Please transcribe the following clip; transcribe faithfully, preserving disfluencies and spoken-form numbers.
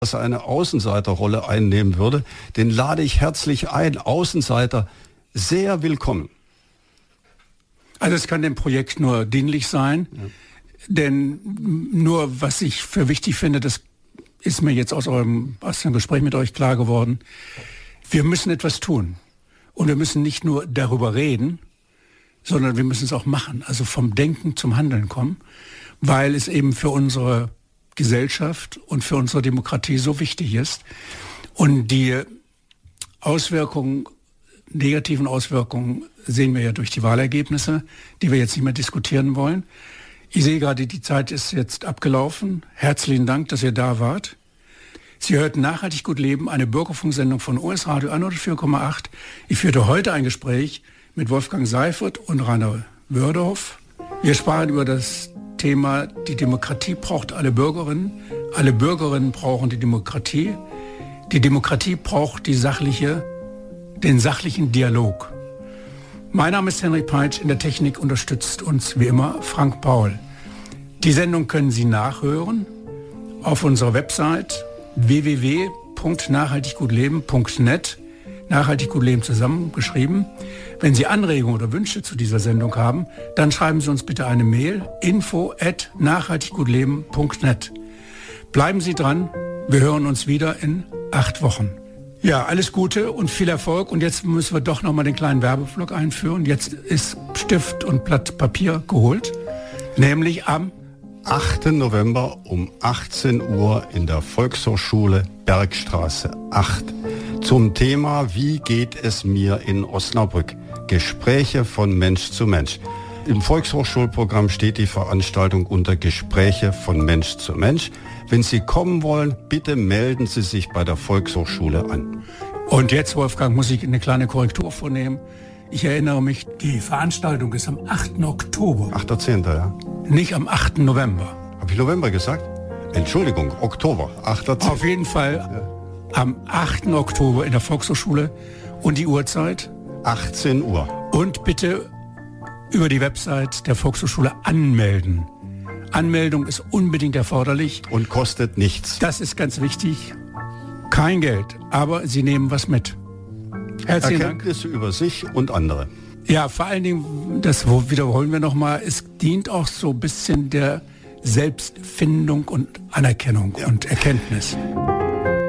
dass er eine Außenseiterrolle einnehmen würde, den lade ich herzlich ein. Außenseiter, sehr willkommen. Also es kann dem Projekt nur dienlich sein, ja. Denn nur was ich für wichtig finde, das ist mir jetzt aus eurem, aus dem Gespräch mit euch klar geworden, wir müssen etwas tun. Und wir müssen nicht nur darüber reden, sondern wir müssen es auch machen, also vom Denken zum Handeln kommen, weil es eben für unsere Gesellschaft und für unsere Demokratie so wichtig ist. Und die Auswirkungen, negativen Auswirkungen sehen wir ja durch die Wahlergebnisse, die wir jetzt nicht mehr diskutieren wollen. Ich sehe gerade, die Zeit ist jetzt abgelaufen. Herzlichen Dank, dass ihr da wart. Sie hörten Nachhaltig gut leben, eine Bürgerfunksendung von O S Radio hundertvier Komma acht. Ich führte heute ein Gespräch mit Wolfgang Seifert und Rainer Wördorf. Wir sprachen über das Thema, die Demokratie braucht alle Bürgerinnen. Alle Bürgerinnen brauchen die Demokratie. Die Demokratie braucht die sachliche, den sachlichen Dialog. Mein Name ist Henry Peitsch, in der Technik unterstützt uns wie immer Frank Paul. Die Sendung können Sie nachhören auf unserer Website w w w punkt nachhaltig gut leben punkt net, nachhaltig gut leben zusammengeschrieben. Wenn Sie Anregungen oder Wünsche zu dieser Sendung haben, dann schreiben Sie uns bitte eine Mail, info at nachhaltig gut leben punkt net. Bleiben Sie dran, wir hören uns wieder in acht Wochen. Ja, alles Gute und viel Erfolg. Und jetzt müssen wir doch nochmal den kleinen Werbeblock einführen. Jetzt ist Stift und Blatt Papier geholt, nämlich am achten November um achtzehn Uhr in der Volkshochschule Bergstraße acht zum Thema Wie geht es mir in Osnabrück? Gespräche von Mensch zu Mensch. Im Volkshochschulprogramm steht die Veranstaltung unter Gespräche von Mensch zu Mensch. Wenn Sie kommen wollen, bitte melden Sie sich bei der Volkshochschule an. Und jetzt, Wolfgang, muss ich eine kleine Korrektur vornehmen. Ich erinnere mich, die Veranstaltung ist am achten Oktober. achter zehnter ja. Nicht am achten November. Habe ich November gesagt? Entschuldigung, Oktober, achter zehnter Auf jeden Fall ja. Am achten Oktober in der Volkshochschule. Und die Uhrzeit? achtzehn Uhr. Und bitte über die Website der Volkshochschule anmelden. Anmeldung ist unbedingt erforderlich. Und kostet nichts. Das ist ganz wichtig. Kein Geld, aber Sie nehmen was mit. Herzlichen Erkenntnisse Dank. über sich und andere. Ja, vor allen Dingen, das wiederholen wir nochmal, es dient auch so ein bisschen der Selbstfindung und Anerkennung ja. und Erkenntnis.